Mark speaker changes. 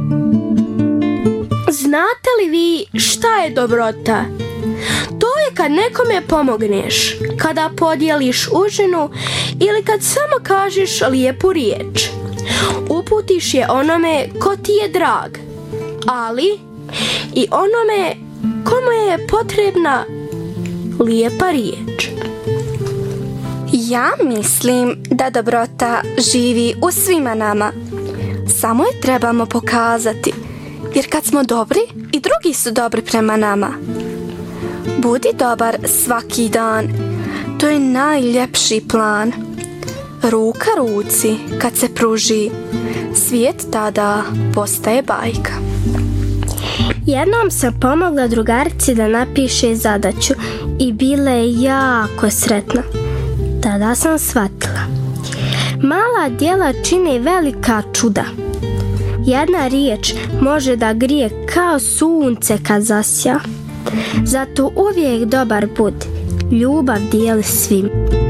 Speaker 1: Znate li vi šta je dobrota? To je kad nekome pomogneš, kada podijeliš užinu ili kad samo kažeš lijepu riječ. Uputiš je onome ko ti je drag, ali i onome komu je potrebna lijepa riječ.
Speaker 2: Ja mislim da dobrota živi u svima nama. Samo je trebamo pokazati, jer kad smo dobri i drugi su dobri prema nama. Budi dobar svaki dan, to je najljepši plan. Ruka ruci kad se pruži, svijet tada postaje bajka.
Speaker 3: Jednom sam pomogla drugarici da napiše zadaću i bila je jako sretna. Tada sam shvatila. Mala djela čine velika čuda. Jedna riječ može da grije kao sunce kad zasja. Zato uvijek dobar budi, ljubav dijeli svim.